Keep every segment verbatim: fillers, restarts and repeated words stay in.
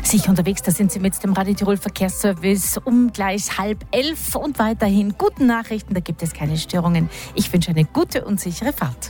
Sicher unterwegs, da sind Sie mit dem Radio Tirol Verkehrsservice um gleich halb elf und weiterhin guten Nachrichten, da gibt es keine Störungen. Ich wünsche eine gute und sichere Fahrt.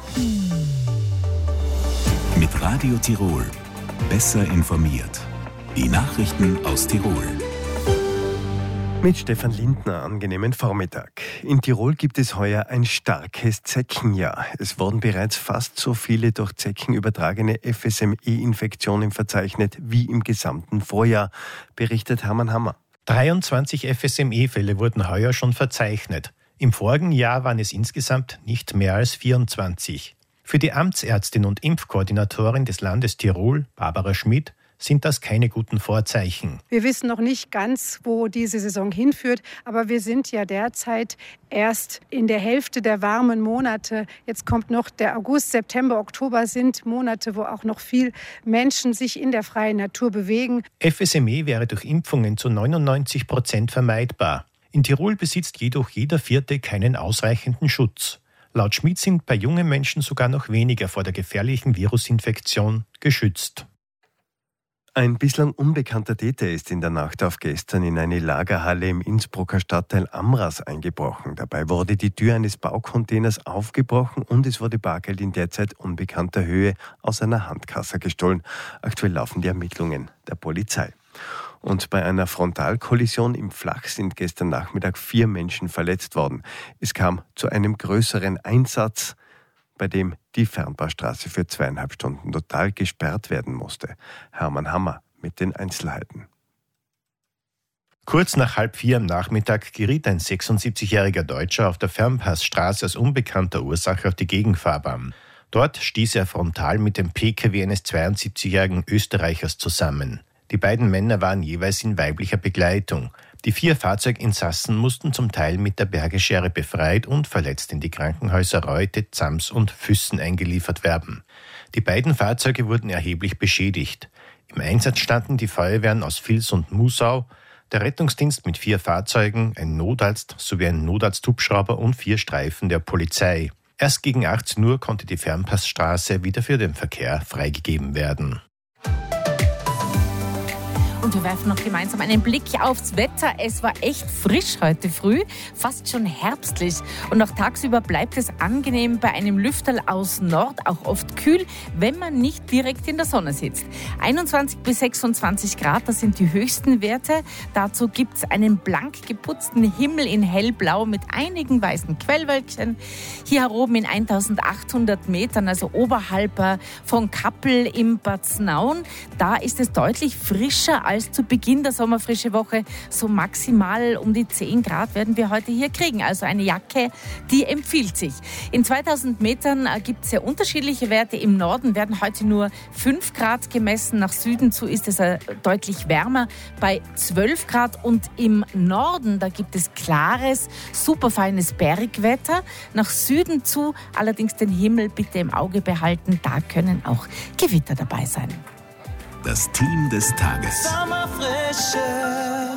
Mit Radio Tirol. Besser informiert. Die Nachrichten aus Tirol. Mit Stefan Lindner, angenehmen Vormittag. In Tirol gibt es heuer ein starkes Zeckenjahr. Es wurden bereits fast so viele durch Zecken übertragene F S M E-Infektionen verzeichnet wie im gesamten Vorjahr, berichtet Hermann Hammer. dreiundzwanzig F S M E-Fälle wurden heuer schon verzeichnet. Im vorigen Jahr waren es insgesamt nicht mehr als vierundzwanzig. Für die Amtsärztin und Impfkoordinatorin des Landes Tirol, Barbara Schmidt, sind das keine guten Vorzeichen. Wir wissen noch nicht ganz, wo diese Saison hinführt, aber wir sind ja derzeit erst in der Hälfte der warmen Monate. Jetzt kommt noch der August, September, Oktober sind Monate, wo auch noch viel Menschen sich in der freien Natur bewegen. F S M E wäre durch Impfungen zu neunundneunzig Prozent vermeidbar. In Tirol besitzt jedoch jeder Vierte keinen ausreichenden Schutz. Laut Schmidt sind bei jungen Menschen sogar noch weniger vor der gefährlichen Virusinfektion geschützt. Ein bislang unbekannter Täter ist in der Nacht auf gestern in eine Lagerhalle im Innsbrucker Stadtteil Amras eingebrochen. Dabei wurde die Tür eines Baucontainers aufgebrochen und es wurde Bargeld in derzeit unbekannter Höhe aus einer Handkasse gestohlen. Aktuell laufen die Ermittlungen der Polizei. Und bei einer Frontalkollision im Flach sind gestern Nachmittag vier Menschen verletzt worden. Es kam zu einem größeren Einsatz, bei dem die Fernbaustraße für zweieinhalb Stunden total gesperrt werden musste. Hermann Hammer mit den Einzelheiten. Kurz nach halb vier am Nachmittag geriet ein sechsundsiebzigjähriger Deutscher auf der Fernpassstraße aus unbekannter Ursache auf die Gegenfahrbahn. Dort stieß er frontal mit dem P K W eines zweiundsiebzigjährigen Österreichers zusammen. Die beiden Männer waren jeweils in weiblicher Begleitung. Die vier Fahrzeuginsassen mussten zum Teil mit der Bergeschere befreit und verletzt in die Krankenhäuser Reute, Zams und Füssen eingeliefert werden. Die beiden Fahrzeuge wurden erheblich beschädigt. Im Einsatz standen die Feuerwehren aus Vils und Musau, der Rettungsdienst mit vier Fahrzeugen, ein Notarzt sowie ein Notarzthubschrauber und vier Streifen der Polizei. Erst gegen achtzehn Uhr konnte die Fernpassstraße wieder für den Verkehr freigegeben werden. Und wir werfen noch gemeinsam einen Blick aufs Wetter. Es war echt frisch heute früh, fast schon herbstlich. Und auch tagsüber bleibt es angenehm bei einem Lüfterl aus Nord, auch oft kühl, wenn man nicht direkt in der Sonne sitzt. einundzwanzig bis sechsundzwanzig Grad, das sind die höchsten Werte. Dazu gibt es einen blank geputzten Himmel in hellblau mit einigen weißen Quellwölkchen. Hier oben in eintausendachthundert Metern, also oberhalb von Kappel im Bad Znaun, da ist es deutlich frischer als zu Beginn der sommerfrische Woche. So maximal um die zehn Grad werden wir heute hier kriegen. Also eine Jacke, die empfiehlt sich. In zweitausend Metern gibt es sehr unterschiedliche Werte. Im Norden werden heute nur fünf Grad gemessen. Nach Süden zu ist es deutlich wärmer bei zwölf Grad. Und im Norden, da gibt es klares, superfeines Bergwetter. Nach Süden zu allerdings den Himmel bitte im Auge behalten. Da können auch Gewitter dabei sein. Das Team des Tages. Sommerfrische.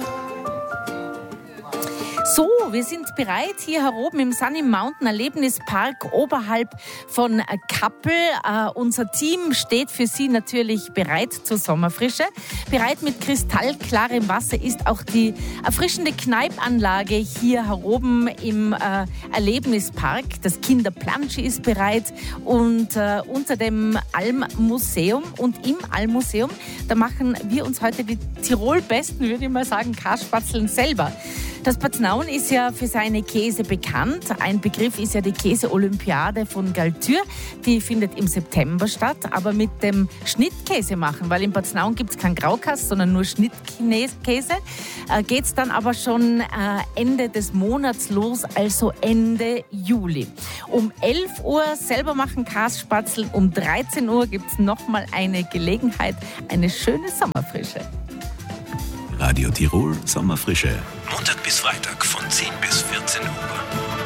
So, wir sind bereit hier oben im Sunny Mountain Erlebnispark oberhalb von Kappel. Uh, unser Team steht für Sie natürlich bereit zur Sommerfrische. Bereit mit kristallklarem Wasser ist auch die erfrischende Kneipanlage hier oben im uh, Erlebnispark. Das Kinderplanschi ist bereit und uh, unter dem Almmuseum und im Almmuseum, da machen wir uns heute die Tirol-Besten, würde ich mal sagen, Kasspatzeln selber. Das Bad Znaun ist ja für seine Käse bekannt. Ein Begriff ist ja die Käse-Olympiade von Galtür. Die findet im September statt, aber mit dem Schnittkäse machen, weil in Bad Znaun gibt es keinen Graukäse, sondern nur Schnittkäse. Äh, geht es dann aber schon äh, Ende des Monats los, also Ende Juli. Um elf Uhr selber machen Kasspatzeln, um dreizehn Uhr gibt es nochmal eine Gelegenheit, eine schöne Sommerfrische. Radio Tirol Sommerfrische. Montag bis Freitag